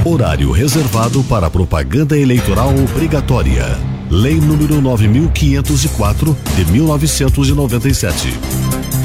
Horário reservado para propaganda eleitoral obrigatória. Lei número 9.504 de 1997.